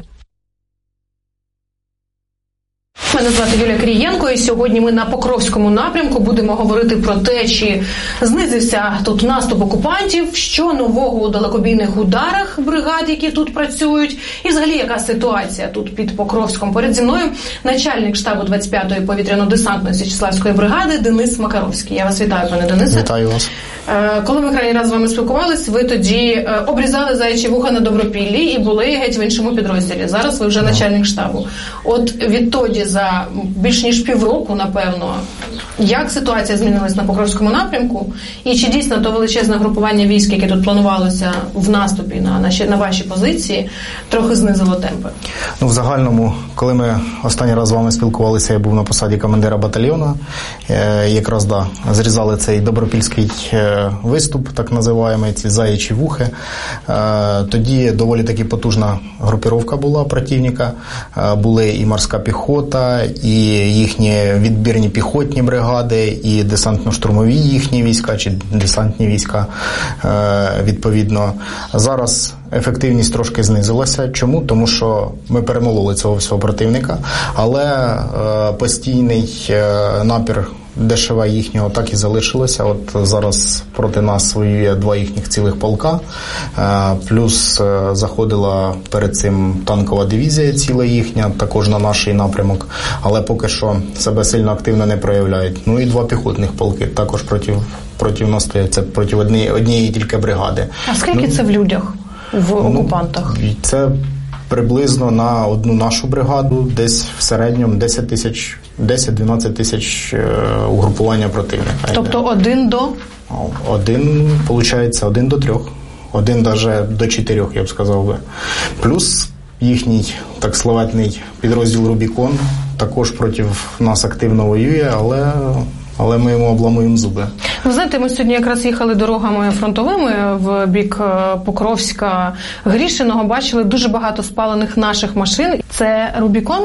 Мене звати Юлія Кирієнко, і сьогодні ми на Покровському напрямку будемо говорити про те, чи знизився тут наступ окупантів, що нового у далекобійних ударах бригад, які тут працюють, і взагалі яка ситуація тут під Покровськом. Поряд зі мною начальник штабу 25-ї повітряно-десантної Січеславської бригади Денис Макаровський. Я вас вітаю, пане Денисе. Вітаю вас. Коли ми крайній раз з вами спілкувались, ви тоді обрізали заячі вуха на Добропіллі і були геть в іншому підрозділі. Зараз ви вже начальник штабу. От відтоді за більш ніж півроку, напевно, як ситуація змінилась на Покровському напрямку? І чи дійсно то величезне групування військ, яке тут планувалося в наступі на ваші позиції, трохи знизило темпи? Ну, в загальному, коли ми останній раз з вами спілкувалися, я був на посаді командира батальйону. Якраз, зрізали цей добропільський виступ, так називаємо, ці заячі вухи. Тоді доволі таки потужна групіровка була противника. Були і морська піхота, і їхні відбірні піхотні бригади, і десантно-штурмові їхні війська, чи десантні війська, відповідно. Зараз ефективність трошки знизилася. Чому? Тому що ми перемололи цього всього противника, але постійний напір ДШВ їхнього так і залишилося. От зараз проти нас воює 2 їхніх цілих полка, плюс заходила перед цим танкова дивізія ціла їхня, також на наш напрямок, але поки що себе сильно активно не проявляють. Ну і 2 піхотних полки також проти нас стоять, це проти однієї тільки бригади. А скільки це в людях, в окупантах? Це приблизно на одну нашу бригаду, десь в середньому 10-12 тисяч угрупування противника. Тобто 1 до? 1, виходить, 1 до 3. 1 навіть до 4, я б сказав би. Плюс їхній, так славетний підрозділ «Рубікон» також проти нас активно воює, але ми йому обламуємо зуби. Ви знаєте, ми сьогодні якраз їхали дорогами фронтовими в бік Покровська, Грішиного, бачили дуже багато спалених наших машин. Це «Рубікон»?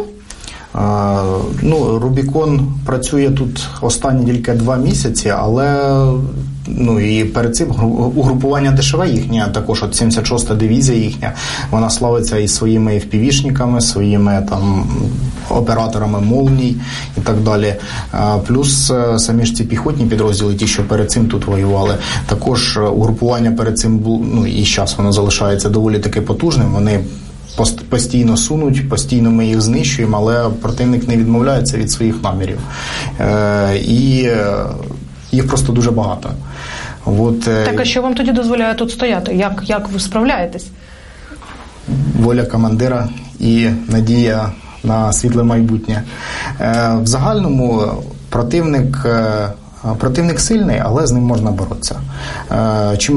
«Рубікон» працює тут останні тільки 2 місяці, але і перед цим угрупування ДШВ їхнє, також от 76-та дивізія їхня, вона славиться і своїми FPV-шниками, своїми операторами «Молній» і так далі. Плюс самі ж ці піхотні підрозділи, ті, що перед цим тут воювали, також угрупування перед цим було, і зараз воно залишається доволі таки потужним, вони постійно сунуть, постійно ми їх знищуємо, але противник не відмовляється від своїх намірів. І їх просто дуже багато. Так, а що вам тоді дозволяє тут стояти? Як ви справляєтесь? Воля командира і надія на світле майбутнє. В загальному противник сильний, але з ним можна боротися. Чим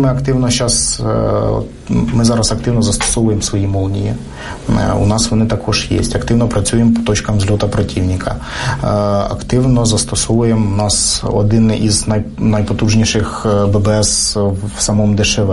ми зараз активно застосовуємо свої молнії. У нас вони також є. Активно працюємо по точкам зльоту противника. Активно застосовуємо, у нас один із найпотужніших ББС в самому ДШВ.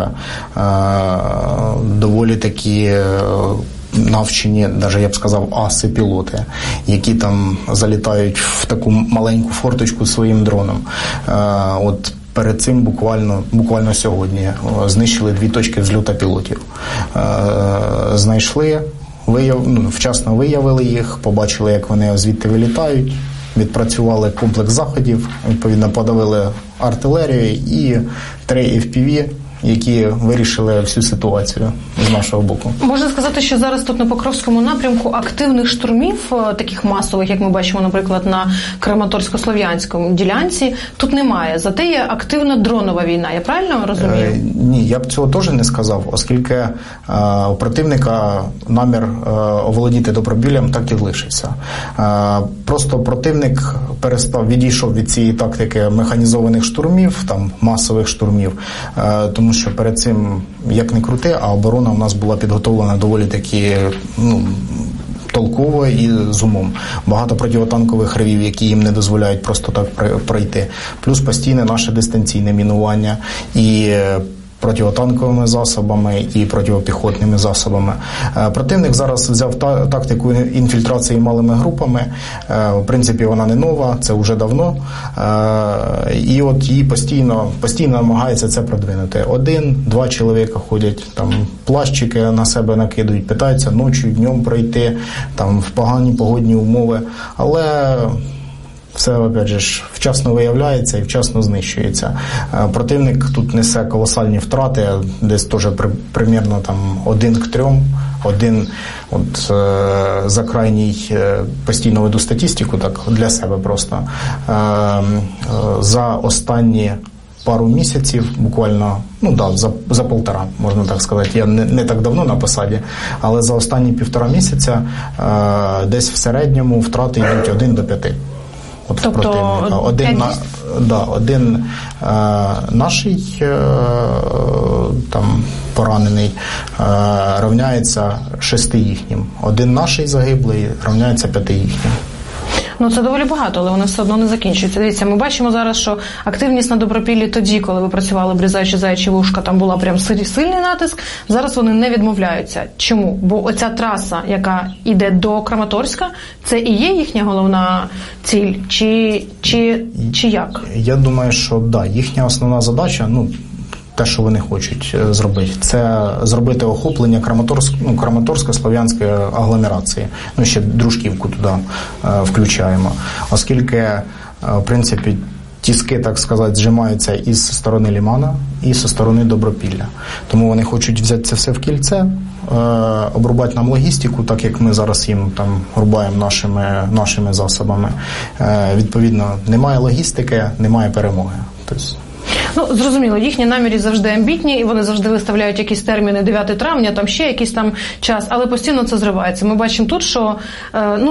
Доволі такі навчені, навіть я б сказав, аси-пілоти, які там залітають в таку маленьку форточку своїм дроном. От перед цим буквально сьогодні знищили 2 точки взльоту пілотів. Знайшли, вчасно виявили їх, побачили, як вони звідти вилітають, відпрацювали комплекс заходів, відповідно подавили артилерію і 3 FPV, які вирішили всю ситуацію з нашого боку. Можна сказати, що зараз тут на Покровському напрямку активних штурмів, таких масових, як ми бачимо, наприклад, на Краматорсько-Слов'янському ділянці, тут немає. Зате є активна дронова війна. Я правильно розумію? Ні, я б цього теж не сказав, оскільки у противника намір оволодіти Добропіллям так і лишився. Просто противник відійшов від цієї тактики механізованих штурмів, там масових штурмів, тому що перед цим, як не крути, а оборона у нас була підготовлена доволі таки толково і з умом. Багато противотанкових рвів, які їм не дозволяють просто так пройти. Плюс постійне наше дистанційне мінування і противотанковими засобами і протипіхотними засобами. Противник зараз взяв тактику інфільтрації малими групами. В принципі, вона не нова, це вже давно. І от її постійно намагається це продвинути. 1-2 чоловіка ходять, там плащики на себе накидують, питаються ночі, днем пройти, там в погані погодні умови. Але все, опять же, вчасно виявляється і вчасно знищується. Противник тут несе колосальні втрати, десь теж примерно там 1 к 3. За крайній, постійно веду статистику, так, для себе просто. За останні пару місяців, буквально, за 1,5, можна так сказати. Я не так давно на посаді, але за останні 1,5 місяця десь в середньому втрати йдуть 1 до 5. Тобто один наший там поранений рівняється 6 їхнім. Один наший загиблий рівняється 5 їхнім. Це доволі багато, але вони все одно не закінчуються. Дивіться, ми бачимо зараз, що активність на Добропіллі тоді, коли ви працювали, обрізаючи заячі вушка, там була прям сильний натиск. Зараз вони не відмовляються. Чому? Бо оця траса, яка йде до Краматорська, це і є їхня головна ціль? Чи як? Я думаю, що да, їхня основна задача, те, що вони хочуть зробити, це зробити охоплення Краматорсько-Слов'янської агломерації. Ще Дружківку туди включаємо. Оскільки, в принципі, тіски, так сказати, зжимаються і з сторони Лимана, і зі сторони Добропілля. Тому вони хочуть взяти це все в кільце, обрубати нам логістику, так як ми зараз їм там рубаємо нашими засобами. Відповідно, немає логістики, немає перемоги. Зрозуміло, їхні наміри завжди амбітні, і вони завжди виставляють якісь терміни 9 травня, там ще якийсь там час, але постійно це зривається. Ми бачимо тут, що